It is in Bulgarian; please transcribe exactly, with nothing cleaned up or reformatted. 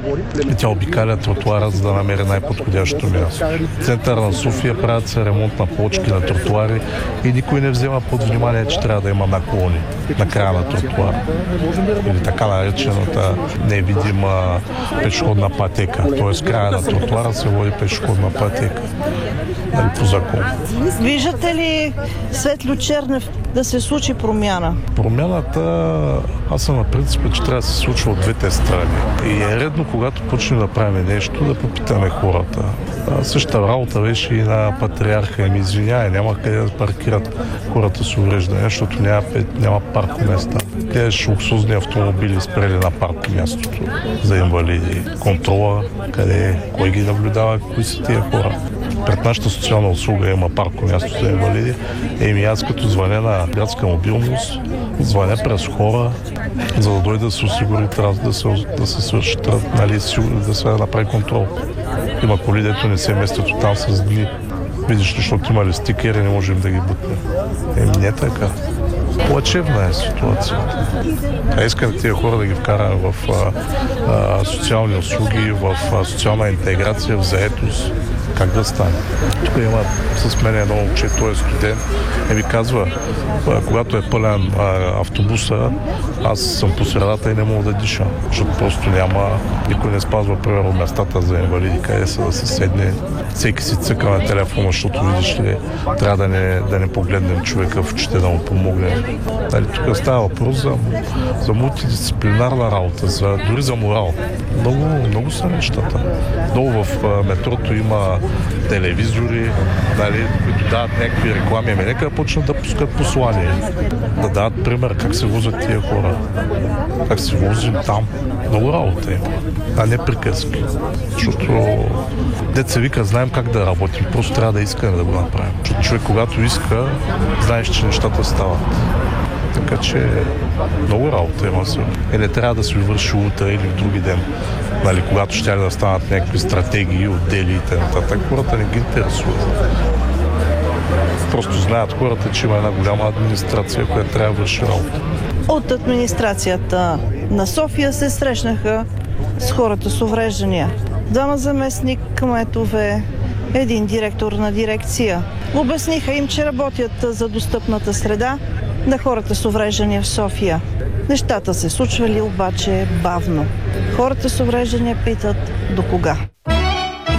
И тя обикаля тротуара, за да намери най-подходящото място. В центъра на София правят се ремонт на плочки, на тротуари и никой не взема под внимание, че трябва да има наклони на края на тротуара. Или така наречената невидима пешеходна пътека. Т.е. края на тротуара се води пешеходна пътека. Нали, по закон. Виждате ли Светлю Чернев да се случи промяна? Промяната, аз съм на принципа, че трябва да се случва от двете страни. И е редно, когато почнем да правим нещо, да попитаме хората. А, същата работа беше и на патриарха. Им извиняй, няма къде да паркират хората с увреждане, защото няма, няма паркоместа. Къде луксозни автомобили спрели на паркомястото за инвалиди. Контрола, къде, кой ги наблюдава, кои са тия хора. Пред нашата социална услуга има паркомясто за инвалиди. Еми аз като звъня на градска мобилност, звъня през хора, за да дойде да се осигури, да се, да се свърши, нали, да се направи контрол. Има коли, дето не се местят оттам с дни. Видиш, защото има ли стикери, не можем да ги бутнем. Еми не така. Плачевна е ситуацията. А искам тия хора да ги вкараме в а, а, социални услуги, в а, социална интеграция, в заетост. Как да стане? Тук има с мен едно момче, той е студент, и ми казва, когато е пълен а, автобуса, аз съм по средата и не мога да дишам, защото просто няма, никой не спазва примерно местата за инвалиди, къде са да се седне, всеки си цъка на телефона, защото видиш ли, трябва да не, да не погледнем човека в очите, да му помогнем. Дали, тук става въпрос за, за мултидисциплинарна работа, за, дори за морал. Много, много са нещата. Долу в а, метрото има телевизори, нали, които дават някакви реклами. Ами нека да почнат да пускат послания. Да дават пример как се возят тия хора. Как се возим там. Много работа има. А не приказки. Защото деца вика, знаем как да работим. Просто трябва да искаме да го направим. Защото човек, когато иска, знаеш, че нещата стават. Така че много работа има се. И не трябва да се върши утре или в други ден. Нали, когато ще да станат някакви стратегии, отдели и т.н. Хората не ги интересуват. Просто знаят хората, че има една голяма администрация, която трябва да върши работа. От администрацията на София се срещнаха с хората с увреждания. Двама заместник кметове, един директор на дирекция. Обясниха им, че работят за достъпната среда на хората с увреждания в София. Нещата се случвали обаче бавно. Хората с увреждания питат до кога.